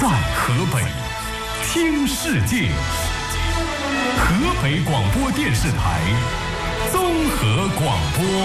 在河北听世界，河北广播电视台综合广播。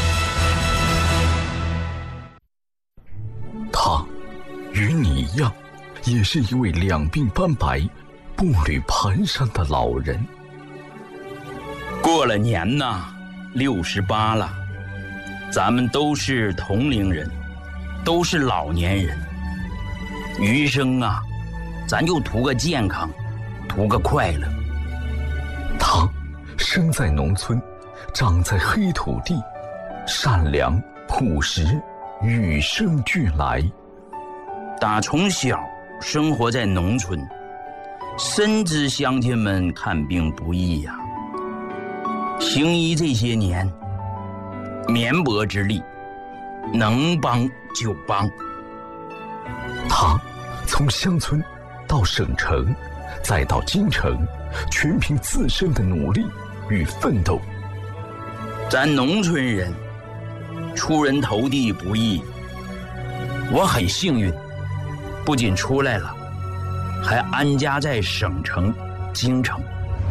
他与你一样，也是一位两鬓斑白、步履蹒跚的老人。 过了年呐，68了，咱们都是同龄人，都是老年人。余生啊，咱就图个健康，图个快乐。 他生在农村，长在黑土地，善良朴实，与生俱来。 打从小生活在农村，深知乡亲们看病不易呀。行医这些年，绵薄之力，能帮就帮。 他从乡村到省城，再到京城，全凭自身的努力与奋斗。 咱农村人出人头地不易，我很幸运，不仅出来了，还安家在省城京城。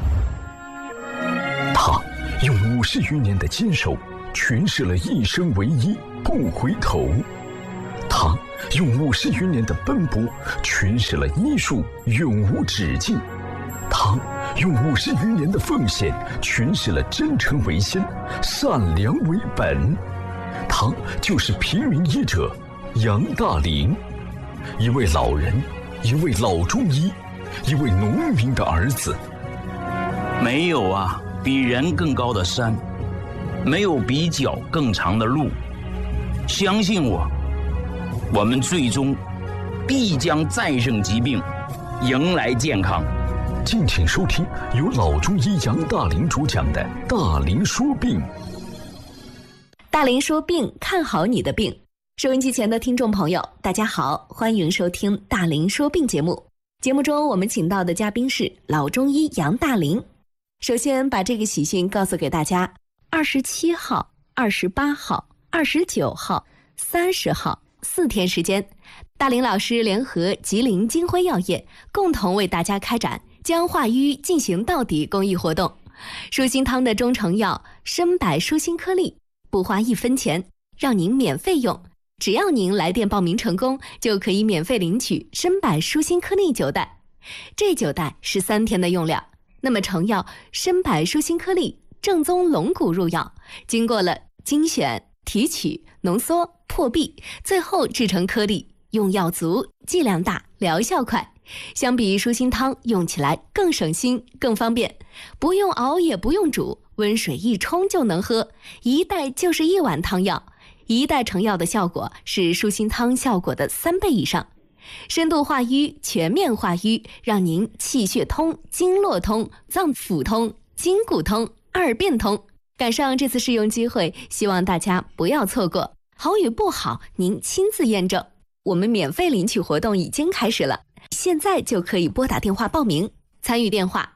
他用50余年的坚守诠释了一生为一，不回头。他用50余年的奔波诠释了医术永无止境。他用50余年的奉献诠释了真诚为先，善良为本。他就是平民医者杨大林，一位老人，一位老中医，一位农民的儿子。 没有啊比人更高的山，没有比脚更长的路。相信我，我们最终必将战胜疾病，迎来健康。 敬请收听由老中医杨大林主讲的《大林说病》。 大林说病，看好你的病。收音机前的听众朋友，大家好，欢迎收听《大林说病》节目。节目中我们请到的嘉宾是老中医杨大林。首先把这个喜讯告诉给大家：27号、28号、29号、30号4天时间，大林老师联合吉林金辉药业共同为大家开展将化瘀进行到底公益活动。舒心汤的中成药参柏舒心颗粒，不花1分钱，让您免费用。只要您来电报名成功，就可以免费领取参柏舒心颗粒9袋。这9袋是3天的用量。那么成药参柏舒心颗粒正宗龙骨入药，经过了精选、提取、浓缩、破壁，最后制成颗粒，用药足，剂量大，疗效快。相比舒心汤，用起来更省心更方便，不用熬也不用煮，温水一冲就能喝，1袋就是1碗汤药。1袋成药的效果是舒心汤效果的3倍以上，深度化瘀，全面化瘀，让您气血通，经络通，脏腑通，筋骨通，2便通。赶上这次试用机会，希望大家不要错过。好与不好，您亲自验证。我们免费领取活动已经开始了，现在就可以拨打电话报名。参与电话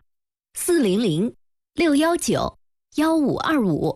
400-619-1525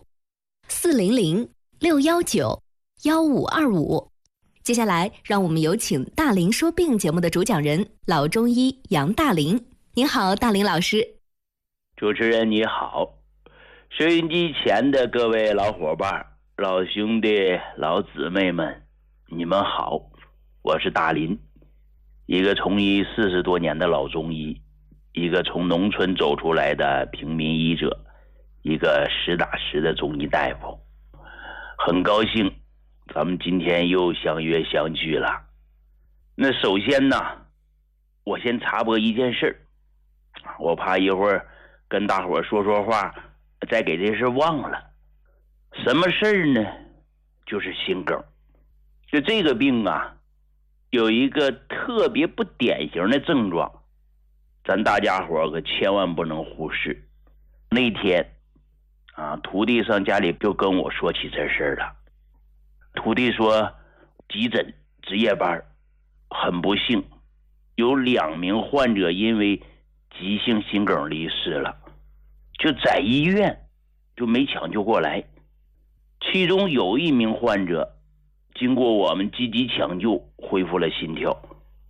400-619-1525。接下来让我们有请大林说病节目的主讲人老中医杨大林。您好，大林老师。 主持人你好，收音机前的各位老伙伴、老兄弟、老姊妹们，你们好，我是大林，一个从医40多年的老中医，一个从农村走出来的平民医者，一个实打实的中医大夫。很高兴咱们今天又相约相聚了。那首先呢，我先插播一件事，我怕一会儿跟大伙说话再给这事忘了。什么事呢？就是心梗。就这个病啊，有一个特别不典型的症状，咱大家伙可千万不能忽视。那天徒弟上家里就跟我说起这事了。徒弟说急诊值夜班，很不幸有2名患者因为急性心梗离世了，就在医院就没抢救过来。其中有1名患者经过我们积极抢救恢复了心跳，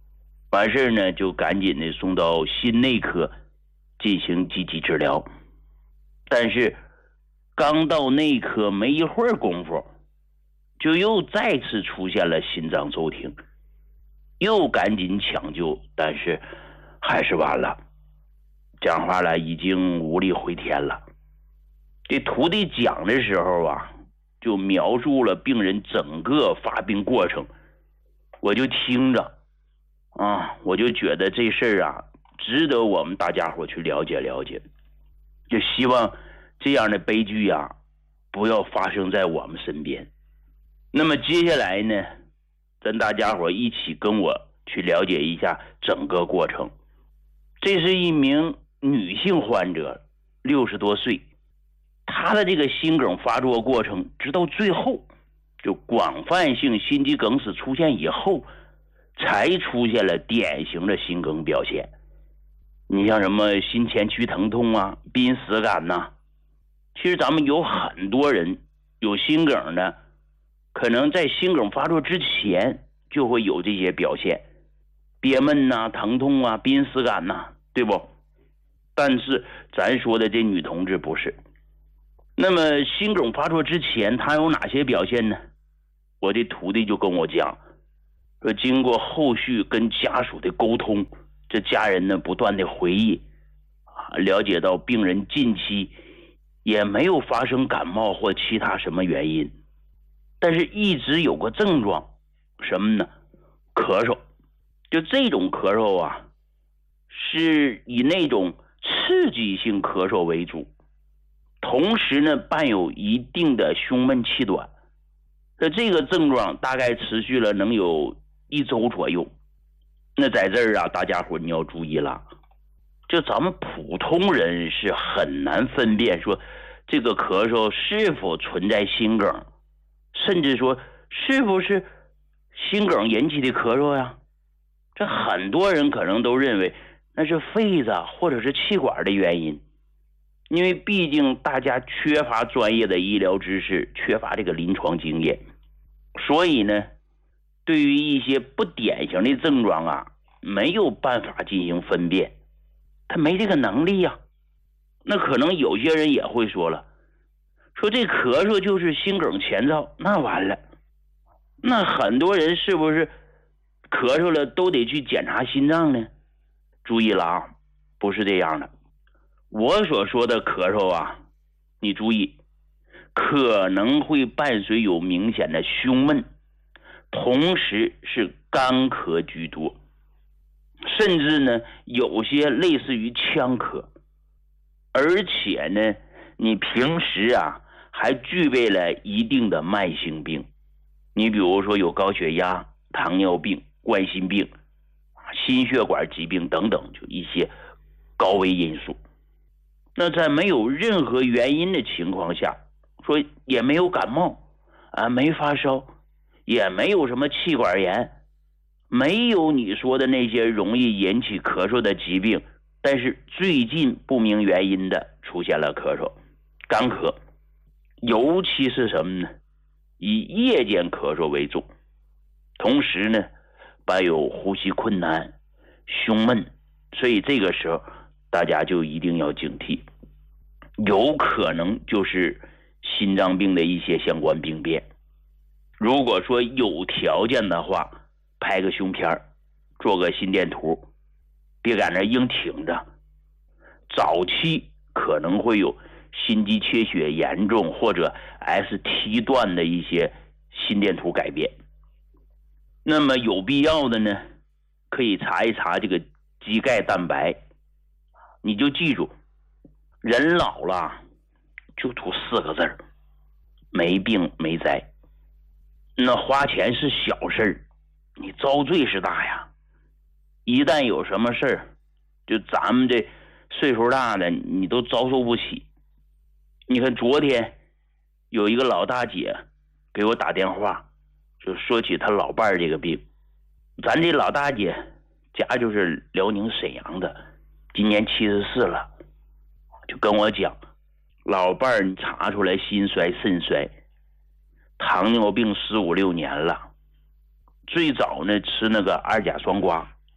完事呢就赶紧的送到心内科进行积极治疗。但是刚到内科没一会儿功夫，就又再次出现了心脏骤停，又赶紧抢救，但是还是晚了，讲话了已经无力回天了。这徒弟讲的时候啊，就描述了病人整个发病过程，我就听着我就觉得这事儿啊值得我们大家伙去了解了解，就希望这样的悲剧啊不要发生在我们身边。那么接下来呢，咱大家伙一起跟我去了解一下整个过程。这是一名女性患者，60多岁，她的这个心梗发作过程直到最后，就广泛性心肌梗死出现以后，才出现了典型的心梗表现。你像什么心前区疼痛啊、濒死感呐，其实咱们有很多人有心梗的，可能在心梗发作之前就会有这些表现，憋闷呐、疼痛啊、濒死感呐，对不？但是咱说的这女同志不是。那么心梗发作之前她有哪些表现呢？我的徒弟就跟我讲说，经过后续跟家属的沟通，这家人呢不断的回忆了解到病人近期也没有发生感冒或其他什么原因，但是一直有个症状，什么呢？咳嗽。就这种咳嗽啊，是以那种刺激性咳嗽为主，同时呢伴有一定的胸闷气短。这个症状大概持续了能有1周左右。那在这儿啊，大家伙你要注意了，就咱们普通人是很难分辨说这个咳嗽是否存在心梗，甚至说是不是心梗引起的咳嗽呀。这很多人可能都认为那是肺子或者是气管的原因，因为毕竟大家缺乏专业的医疗知识，缺乏这个临床经验，所以呢对于一些不典型的症状啊没有办法进行分辨，他没这个能力呀。那可能有些人也会说了，说这咳嗽就是心梗前兆，那完了，那很多人是不是咳嗽了都得去检查心脏呢？注意了啊，不是这样的。我所说的咳嗽啊，你注意，可能会伴随有明显的胸闷，同时是干咳居多，甚至呢有些类似于呛咳，而且呢你平时啊还具备了一定的慢性病，你比如说有高血压、糖尿病、冠心病、心血管疾病等等，就一些高危因素。那在没有任何原因的情况下，说也没有感冒没发烧，也没有什么气管炎，没有你说的那些容易引起咳嗽的疾病，但是最近不明原因的出现了咳嗽、干咳，尤其是什么呢？以夜间咳嗽为重，同时呢伴有呼吸困难、胸闷，所以这个时候大家就一定要警惕，有可能就是心脏病的一些相关病变。如果说有条件的话，拍个胸片，做个心电图，别在那硬挺着。早期可能会有心肌缺血严重或者 ST 段的一些心电图改变。那么有必要的呢，可以查一查这个肌钙蛋白。你就记住，人老了就图4个字，没病没灾。那花钱是小事，你遭罪是大呀。一旦有什么事儿，就咱们这岁数大的你都遭受不起。你看昨天有一个老大姐给我打电话，就说起她老伴儿这个病。咱这老大姐家就是辽宁沈阳的，今年74了，就跟我讲，老伴儿查出来心衰肾衰，糖尿病15、16年了。最早呢吃那个2甲双胍，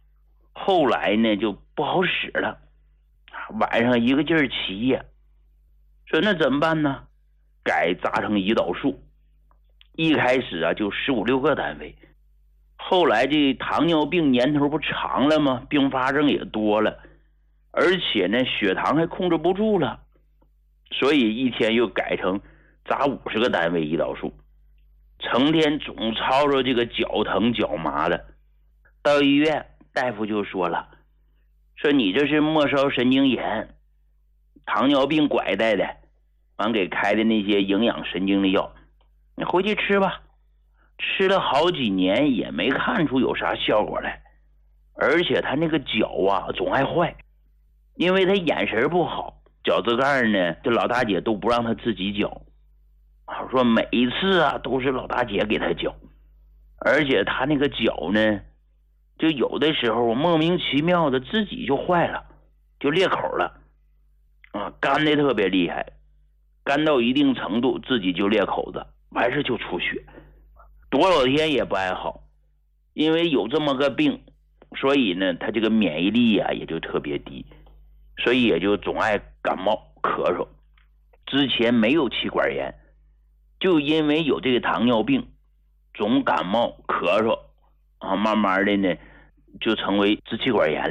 后来呢就不好使了，晚上一个劲儿起夜。说那怎么办呢？改扎成胰岛素。一开始啊就15、16个单位，后来这糖尿病年头不长了吗？并发症也多了，而且呢血糖还控制不住了，所以一天又改成扎50个单位胰岛素。成天总吵着这个脚疼脚麻的。到医院大夫就说了，说你这是末梢神经炎，糖尿病拐带的，完给开的那些营养神经的药，你回去吃吧。吃了好几年也没看出有啥效果来，而且他那个脚啊总爱坏，因为他眼神不好，脚趾盖呢这老大姐都不让他自己搅，说每一次啊都是老大姐给他搅，而且他那个脚呢就有的时候莫名其妙的自己就坏了，就裂口了干的特别厉害，干到一定程度自己就裂口子，完事就出血，多少天也不爱好。因为有这么个病，所以呢他这个免疫力啊也就特别低，所以也就总爱感冒咳嗽。之前没有气管炎，就因为有这个糖尿病总感冒咳嗽慢慢的呢就成为支气管炎